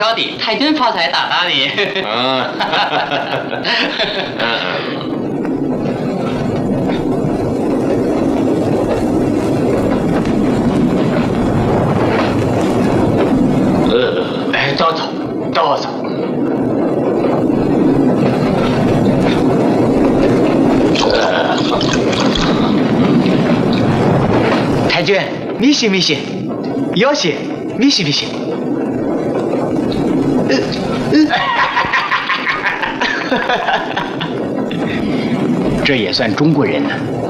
小弟太君发财大大的。 走走走走。太君，米西米西，有些米西米西。这也算中国人呢。